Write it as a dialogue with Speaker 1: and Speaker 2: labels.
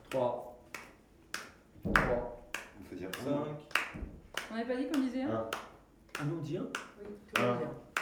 Speaker 1: 3. 3.
Speaker 2: On peut dire
Speaker 1: 5.
Speaker 3: On n'avait pas dit qu'on disait 1
Speaker 2: 1.
Speaker 1: Ah non, on dit 1
Speaker 4: Oui, tout va bien.